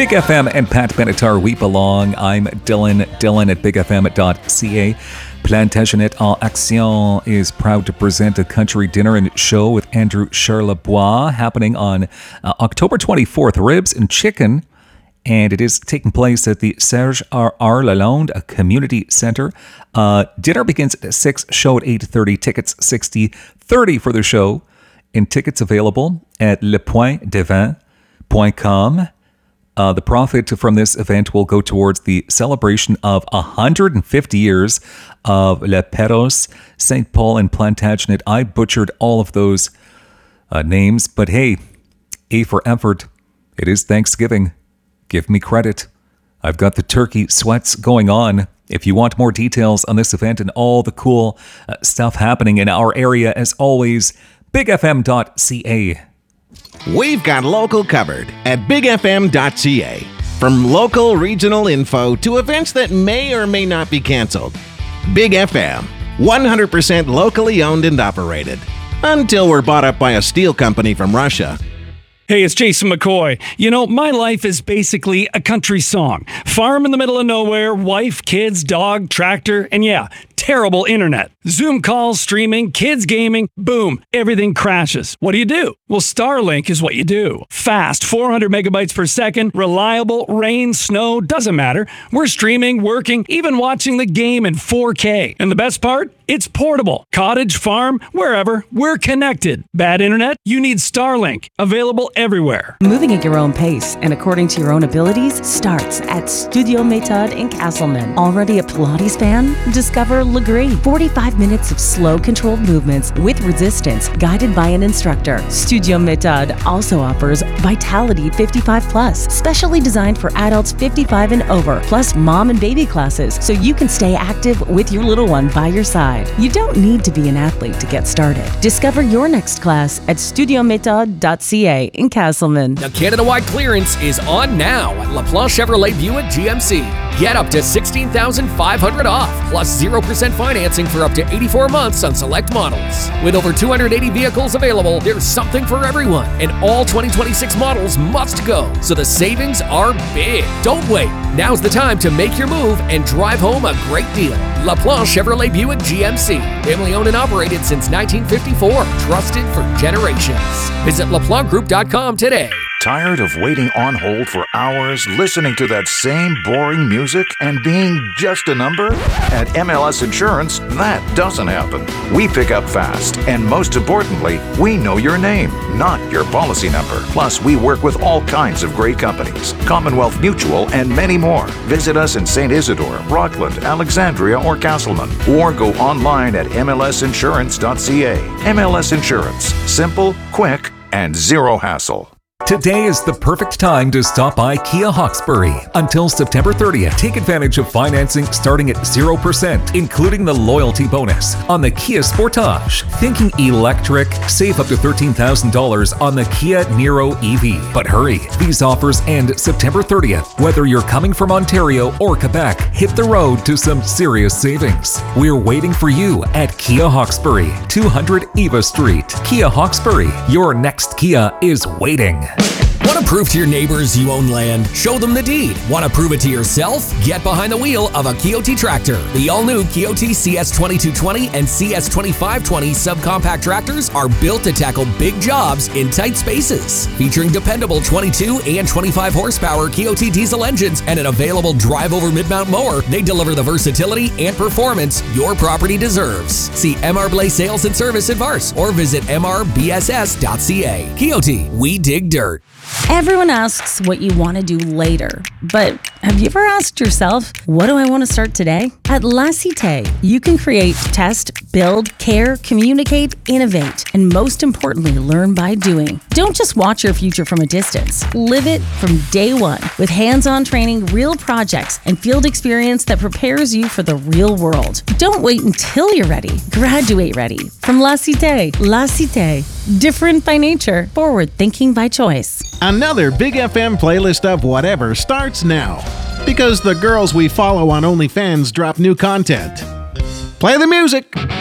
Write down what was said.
Big FM and Pat Benatar, we belong. I'm Dylan at bigfm.ca. Plantagenet en Action is proud to present a country dinner and show with Andrew Charlebois happening on October 24th. Ribs and chicken, and it is taking place at the Serge R. Lalonde, a community center. Dinner begins at 6, show at 8:30. Tickets $60, $30 for the show, and tickets available at lepointdevin.com. The profit from this event will go towards the celebration of 150 years of Le Perros, St. Paul, and Plantagenet. I butchered all of those names, but hey, A for effort. It is Thanksgiving. Give me credit. I've got the turkey sweats going on. If you want more details on this event and all the cool stuff happening in our area, as always, bigfm.ca. We've got local covered at bigfm.ca. From local regional info to events that may or may not be canceled. Big FM, 100% locally owned and operated. Until we're bought up by a steel company from Russia. Hey, it's Jason McCoy. You know, my life is basically a country song. Farm in the middle of nowhere, wife, kids, dog, tractor, and yeah, terrible internet. Zoom calls, streaming, kids gaming, boom, everything crashes. What do? Well, Starlink is what you do. Fast, 400 megabytes per second, reliable, rain, snow, doesn't matter. We're streaming, working, even watching the game in 4K. And the best part? It's portable. Cottage, farm, wherever, we're connected. Bad internet? You need Starlink. Available everywhere. Moving at your own pace and according to your own abilities starts at Studio Méthode in Castleman. Already a Pilates fan? Discover Legree. 45 minutes of slow, controlled movements with resistance guided by an instructor. Studio Méthode also offers Vitality 55 Plus, specially designed for adults 55 and over, plus mom and baby classes, so you can stay active with your little one by your side. You don't need to be an athlete to get started. Discover your next class at studiomethode.ca in Castleman. The Canada-wide clearance is on now at LaPlanche Chevrolet Buick GMC. Get up to $16,500 off, plus 0% financing for up to 84 months on select models. With over 280 vehicles available, there's something for everyone, and all 2026 models must go, so the savings are big. Don't wait. Now's the time to make your move and drive home a great deal. LaPlanche Chevrolet Buick GMC. Family owned and operated since 1954. Trusted for generations. Visit LaPlancheGroup.com today. Tired of waiting on hold for hours, listening to that same boring music, and being just a number? At MLS Insurance, that doesn't happen. We pick up fast, and most importantly, we know your name, not your policy number. Plus, we work with all kinds of great companies, Commonwealth Mutual, and many more. Visit us in St. Isidore, Rockland, Alexandria, or Castleman, or go online at mlsinsurance.ca. MLS Insurance. Simple, quick, and zero hassle. Today is the perfect time to stop by Kia Hawkesbury. Until September 30th, take advantage of financing starting at 0%, including the loyalty bonus on the Kia Sportage. Thinking electric? Save up to $13,000 on the Kia Niro EV. But hurry, these offers end September 30th. Whether you're coming from Ontario or Quebec, hit the road to some serious savings. We're waiting for you at Kia Hawkesbury, 200 Eva Street. Kia Hawkesbury, your next Kia is waiting. Want to prove to your neighbors you own land? Show them the deed. Want to prove it to yourself? Get behind the wheel of a Kioti tractor. The all-new Kioti CS2220 and CS2520 subcompact tractors are built to tackle big jobs in tight spaces. Featuring dependable 22 and 25 horsepower Kioti diesel engines and an available drive-over mid-mount mower, they deliver the versatility and performance your property deserves. See MR Blaze Sales and Service in Vars or visit mrbss.ca. Kioti, we dig dirt. Everyone asks what you want to do later, but have you ever asked yourself, what do I want to start today? At La Cité, you can create, test, build, care, communicate, innovate, and most importantly, learn by doing. Don't just watch your future from a distance. Live it from day one with hands-on training, real projects, and field experience that prepares you for the real world. Don't wait until you're ready. Graduate ready. From La Cité. La Cité. Different by nature, forward thinking by choice. Another Big FM playlist of whatever starts now. Because the girls we follow on OnlyFans drop new content. Play the music!